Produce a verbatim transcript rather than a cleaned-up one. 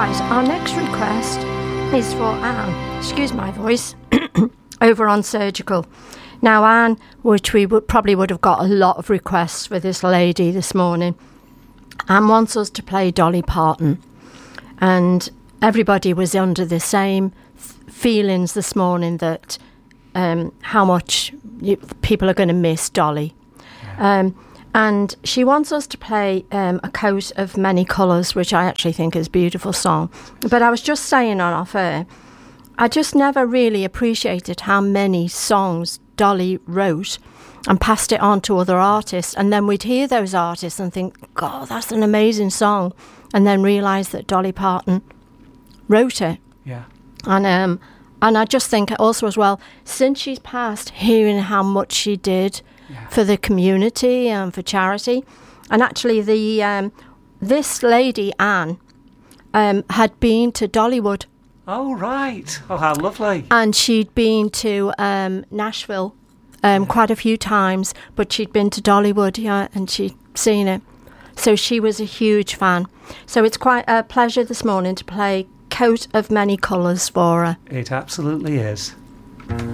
Right, our next request is for Anne, excuse my voice, over on Surgical. Now, Anne, which we would, probably would have got a lot of requests for this lady this morning, Anne wants us to play Dolly Parton. And everybody was under the same th- feelings this morning that um, how much you, people are going to miss Dolly. Yeah. Um, and she wants us to play um, A Coat of Many Colours, which I actually think is a beautiful song. But I was just saying on off air, I just never really appreciated how many songs Dolly wrote and passed it on to other artists, and then we'd hear those artists and think, God, that's an amazing song, and then realise that Dolly Parton wrote it. Yeah. And um, and I just think also as well, since she's passed, hearing how much she did yeah. for the community and for charity, and actually the um, this lady Anne um, had been to Dollywood. Oh right! Oh, how lovely! And she'd been to um, Nashville. Um, yeah. quite a few times, but she'd been to Dollywood, yeah, and she'd seen it. So she was a huge fan. So it's quite a pleasure this morning to play Coat of Many Colours for her. It absolutely is.